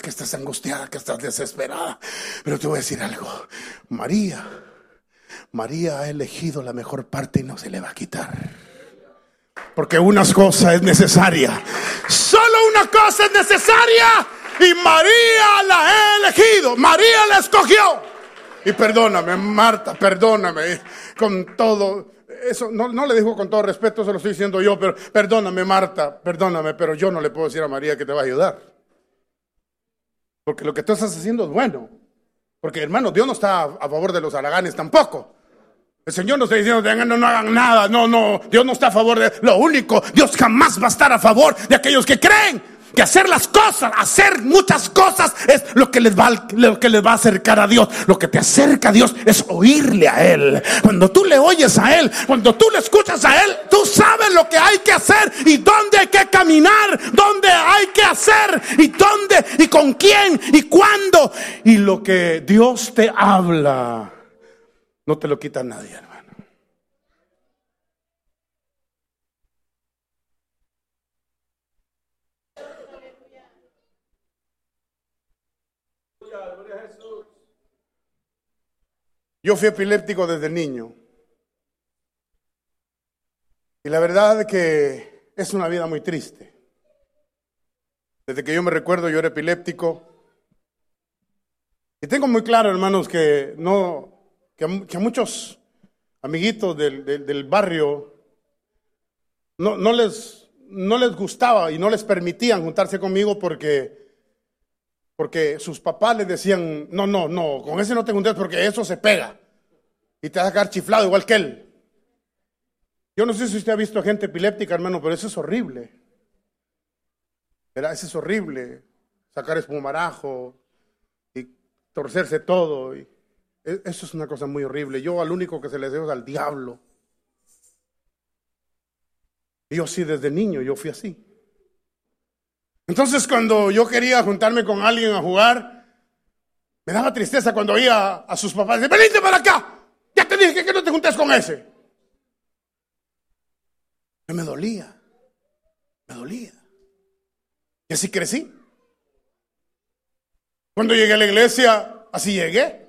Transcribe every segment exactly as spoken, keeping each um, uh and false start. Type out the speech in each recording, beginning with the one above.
que estás angustiada, que estás desesperada. Pero te voy a decir algo. María, María ha elegido la mejor parte y no se le va a quitar. Porque una cosa es necesaria. Solo una cosa es necesaria. Y María la ha elegido. María la escogió. Y perdóname, Marta, perdóname. Con todo, eso no, no le digo con todo respeto, se lo estoy diciendo yo. Pero perdóname, Marta, perdóname. Pero yo no le puedo decir a María que te va a ayudar. Porque lo que tú estás haciendo es bueno. Porque, hermano, Dios no está a favor de los haraganes tampoco. El Señor no está diciendo que no, no hagan nada. No, no, Dios no está a favor de lo único. Dios jamás va a estar a favor de aquellos que creen que hacer las cosas, hacer muchas cosas es lo que les va, lo que les va a acercar a Dios. Lo que te acerca a Dios es oírle a Él. Cuando tú le oyes a Él, cuando tú le escuchas a Él, tú sabes lo que hay que hacer y dónde hay que caminar, dónde hay que hacer y dónde y con quién y cuándo. Y lo que Dios te habla no te lo quita nadie, hermano. Yo fui epiléptico desde niño. Y la verdad es que es una vida muy triste. Desde que yo me recuerdo, yo era epiléptico. Y tengo muy claro, hermanos, que no... Que a, que a muchos amiguitos del, del, del barrio no, no, les, no les gustaba y no les permitían juntarse conmigo porque, porque sus papás les decían, no, no, no, con ese no te juntes porque eso se pega y te vas a quedar chiflado igual que él. Yo no sé si usted ha visto gente epiléptica, hermano, pero eso es horrible. ¿Verdad? Eso es horrible, sacar espumarajo y torcerse todo y eso es una cosa muy horrible. Yo al único que se le deseo es al diablo. Y yo sí, desde niño, yo fui así. Entonces cuando yo quería juntarme con alguien a jugar, me daba tristeza cuando oía a sus papás decir, venite para acá, ya te dije que no te juntes con ese. Y me dolía, me dolía. Y así crecí. Cuando llegué a la iglesia, así llegué.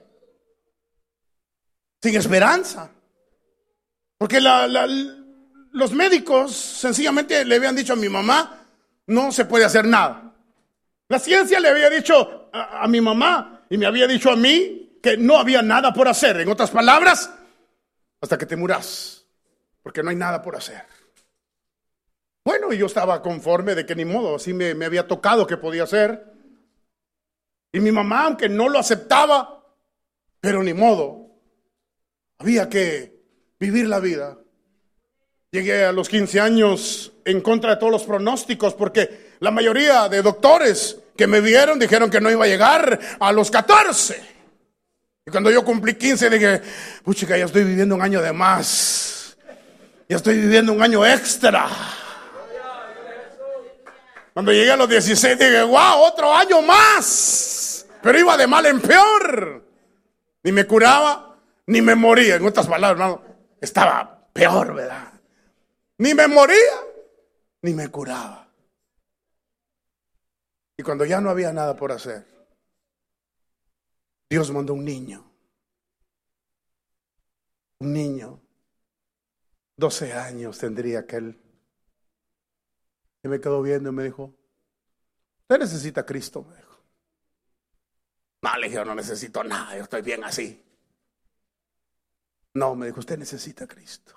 Sin esperanza. Porque la, la, los médicos sencillamente le habían dicho a mi mamá, no se puede hacer nada. La ciencia le había dicho a, a mi mamá y me había dicho a mí que no había nada por hacer. En otras palabras, hasta que te muras, porque no hay nada por hacer. Bueno, y yo estaba conforme de que ni modo, así me, me había tocado que podía hacer. Y mi mamá, aunque no lo aceptaba, pero ni modo. Había que vivir la vida. Llegué a los quince años en contra de todos los pronósticos porque la mayoría de doctores que me vieron dijeron que no iba a llegar a los catorce. Y cuando yo cumplí quince dije, puchica, ya estoy viviendo un año de más. Ya estoy viviendo un año extra. Cuando llegué a los dieciséis dije, wow, otro año más. Pero iba de mal en peor. Ni me curaba. Ni me moría, en otras palabras, hermano, estaba peor, ¿verdad? Ni me moría, ni me curaba. Y cuando ya no había nada por hacer, Dios mandó un niño. Un niño, doce años tendría aquel. Y me quedó viendo y me dijo, usted necesita a Cristo, me dijo. No, le dije, yo no necesito nada, yo estoy bien así. No, me dijo, usted necesita a Cristo.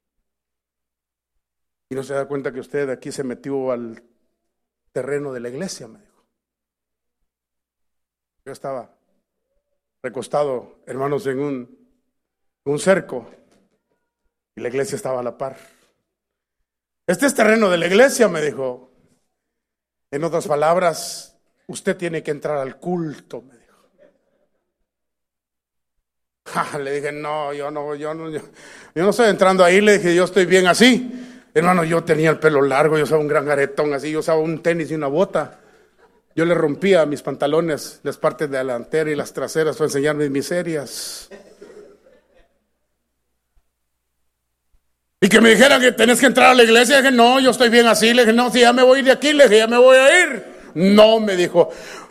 Y no se da cuenta que usted aquí se metió al terreno de la iglesia, me dijo. Yo estaba recostado, hermanos, en un, un cerco. Y la iglesia estaba a la par. Este es terreno de la iglesia, me dijo. En otras palabras, usted tiene que entrar al culto, me dijo. Le dije, no, yo no, yo no, yo, yo no estoy entrando ahí. Le dije, yo estoy bien así. Hermano, yo tenía el pelo largo, yo usaba un gran aretón así, yo usaba un tenis y una bota. Yo le rompía a mis pantalones las partes delanteras y las traseras para enseñar mis miserias. Y que me dijeran que tenés que entrar a la iglesia. Le dije, no, yo estoy bien así. Le dije, no, si ya me voy de aquí, le dije, ya me voy a ir. No, me dijo,